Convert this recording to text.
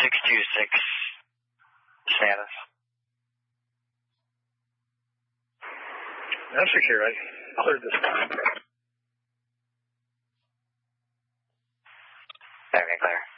626 status. That's security. Cleared this time. Okay, clear.